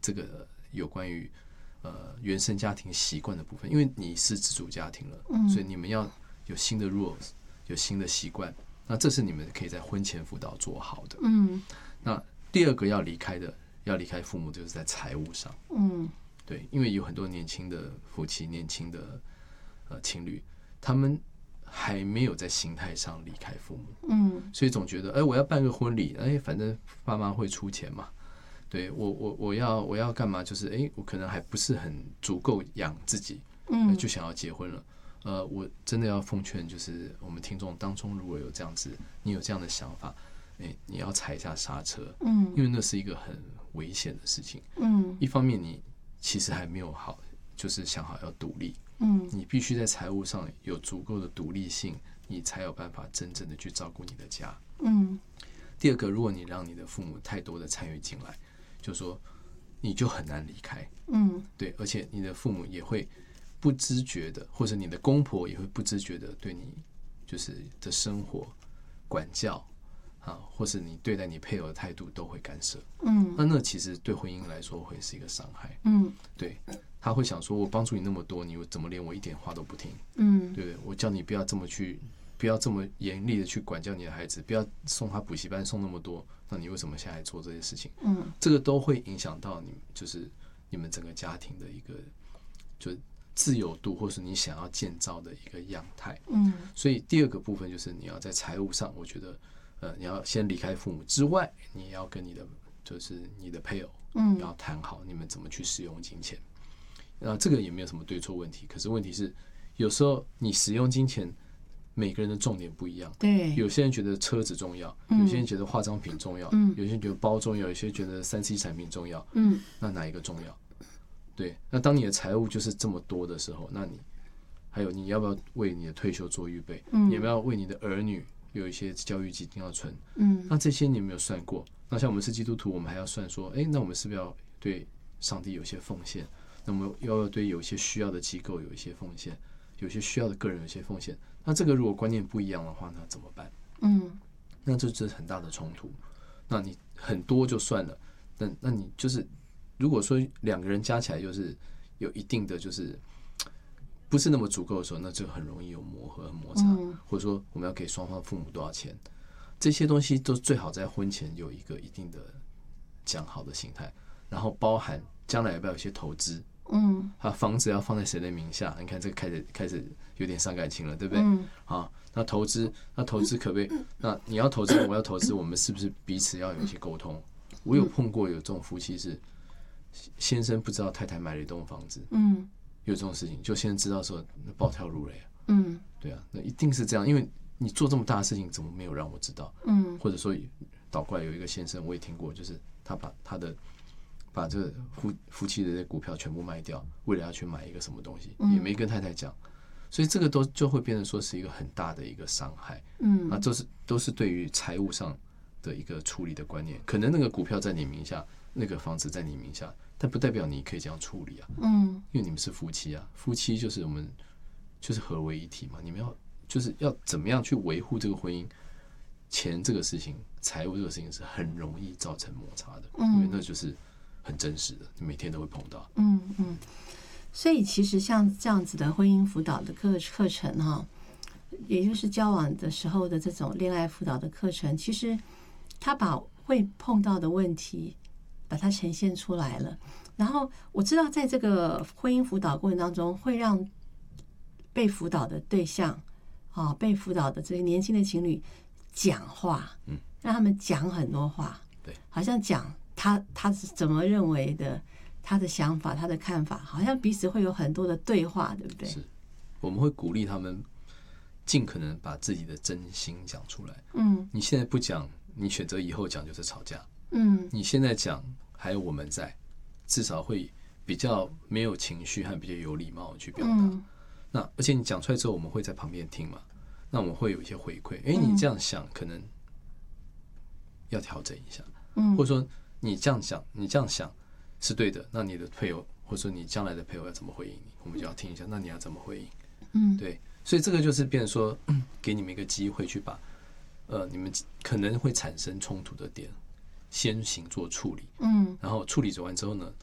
这个有关于原生家庭习惯的部分，因为你是自主家庭了，所以你们要有新的 rules， 有新的习惯，那这是你们可以在婚前辅导做好的。那第二个要离开父母，就是在财务上。对，因为有很多年轻的夫妻、年轻的情侣，他们还没有在心态上离开父母，所以总觉得，我要办个婚礼，反正爸妈会出钱嘛。对，我要干嘛？就是我可能还不是很足够养自己，就想要结婚了。我真的要奉劝，就是我们听众当中，如果有这样子，你有这样的想法，你要踩一下刹车，因为那是一个很危险的事情。一方面你其实还没有好，就是想好要独立，你必须在财务上有足够的独立性，你才有办法真正的去照顾你的家。第二个，如果你让你的父母太多的参与进来，就是说你就很难离开。对，而且你的父母也会不自觉的，或者你的公婆也会不自觉的对你就是的生活管教或是你对待你配偶的态度都会干涉。那其实对婚姻来说会是一个伤害。对，他会想说，我帮助你那么多，你怎么连我一点话都不听？对不对？我叫你不要这么严厉的去管教你的孩子，不要送他补习班送那么多，那你为什么现在做这些事情？这个都会影响到就是你们整个家庭的一个就自由度，或是你想要建造的一个样态。所以第二个部分就是你要在财务上，我觉得你要先离开父母之外，你要跟你的配偶，要谈好你们怎么去使用金钱。那这个也没有什么对错问题，可是问题是有时候你使用金钱，每个人的重点不一样。 对， 有些人觉得车子重要，有些人觉得化妆品重要，有些人觉得包重要，有些人觉得3C 产品重要。那哪一个重要？对，那当你的财务就是这么多的时候，那还有你要不要为你的退休做预备？你要不要为你的儿女有一些教育基金要存？那这些你有没有算过？那像我们是基督徒，我们还要算说，那我们是不是要对上帝有一些奉献？那我们要对有一些需要的机构有一些奉献，有些需要的个人有一些奉献。那这个如果观念不一样的话，那怎么办？那这是很大的冲突。那你很多就算了，那你就是如果说两个人加起来就是有一定的就是不是那么足够的时候，那就很容易有磨合和摩擦。或者说我们要给双方父母多少钱，这些东西都最好在婚前有一个一定的讲好的心态，然后包含将来要不要有些投资。房子要放在谁的名下？你看这个开始有点伤感情了，对不对？那投资可不可以？那你要投资，我要投资，我们是不是彼此要有一些沟通？我有碰过有这种夫妻是先生不知道太太买了一栋房子，有这种事情，就先生知道说暴跳如雷。对啊，那一定是这样，因为你做这么大的事情，怎么没有让我知道？或者说倒过来有一个先生，我也听过，就是他把这个夫妻的这股票全部卖掉，为了要去买一个什么东西，也没跟太太讲，所以这个就会变成说是一个很大的一个伤害。那都是对于财务上的一个处理的观念。可能那个股票在你名下，那个房子在你名下，但不代表你可以这样处理啊。因为你们是夫妻啊，夫妻就是我们就是合为一体嘛。你们就是要怎么样去维护这个婚姻？钱这个事情，财务这个事情是很容易造成摩擦的，因为那就是很真实的，你每天都会碰到。 所以其实像这样子的婚姻辅导的课程也就是交往的时候的这种恋爱辅导的课程，其实他把会碰到的问题把它呈现出来了。然后我知道在这个婚姻辅导过程当中，会让被辅导的对象被辅导的这些年轻的情侣讲话，让他们讲很多话， 对， 好像讲他是怎么认为的，他的想法，他的看法，好像彼此会有很多的对话，对不对？ 是，我们会鼓励他们尽可能把自己的真心讲出来。你现在不讲，你选择以后讲就是吵架。你现在讲，还有我们在，至少会比较没有情绪和比较有礼貌去表达。那而且你讲出来之后，我们会在旁边听嘛，那我们会有一些回馈。你这样想可能要调整一下，或者说你这样想是对的，那你的配偶或者说你将来的配偶要怎么回应你，我们就要听一下，那你要怎么回应？对，所以这个就是变成说，给你们一个机会去把你们可能会产生冲突的点先行做处理，然后处理完之后呢，